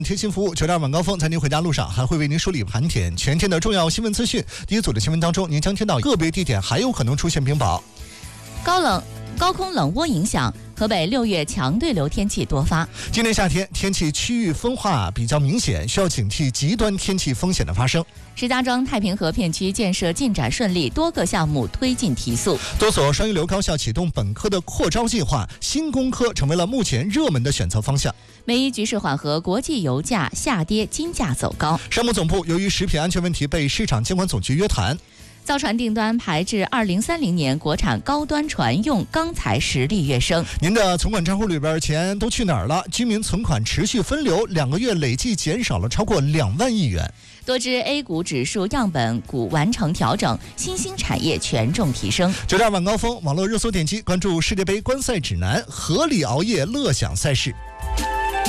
贴心服务，9点晚高峰，在您回家路上还会为您梳理盘点全天的重要新闻资讯。第一组的新闻当中，您将听到个别地点还有可能出现冰雹。 高空冷涡影响，河北6月强对流天气多发。 今年夏天天气区域分化比较明显，需要警惕极端天气风险的发生。 石家庄太平河片区建设进展顺利，多个项目推进提速。 多所双一流高校启动本科的扩招计划，新工科成为了目前热门的选择方向。 美伊局势缓和，国际油价下跌，金价走高。 山姆总部由于食品安全问题被市场监管总局约谈。 造船订单排至2030年，国产高端船用钢材实力跃升。 您的存款账户里边钱都去哪儿了？居民存款持续分流，2个月累计减少了超过2万亿元。 多只 A 股指数样本股完成调整，新兴产业权重提升。 9点晚高峰，网络热搜点击关注世界杯观赛指南，合理熬夜乐享赛事。